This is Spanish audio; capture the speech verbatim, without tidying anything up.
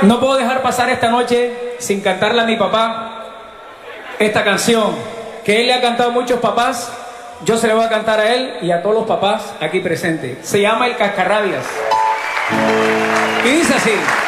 No puedo dejar pasar esta noche sin cantarle a mi papá esta canción que él le ha cantado a muchos papás. Yo se la voy a cantar a él y a todos los papás aquí presentes. Se llama El Cascarrabias y dice así.